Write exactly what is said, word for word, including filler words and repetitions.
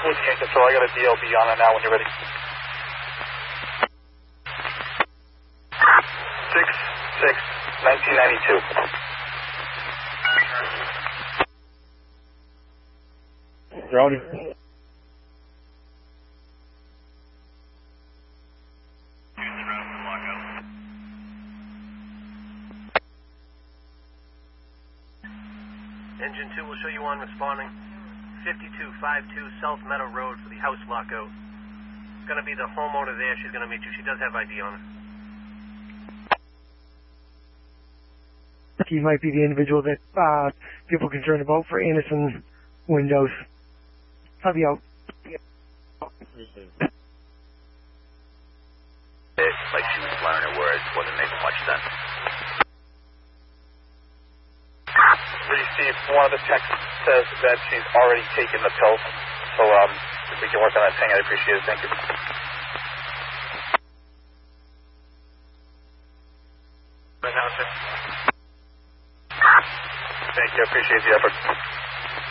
fourteen Control, I got a D L B on it now when you're ready. six six nineteen ninety-two. Rowdy. Engine two will show you on responding. fifty-two fifty-two South Meadow Road for the house lockout. It's going to be the homeowner there. She's going to meet you. She does have I D on her. He might be the individual that uh, people are concerned about for Anderson Windows. I'll be out. Like she was learning her words, wasn't making much sense. Pretty Steve, one of the texts says that she's already taken the pill. So um, if we can work on that thing, I'd appreciate it. Thank you. Thank you. I appreciate the effort.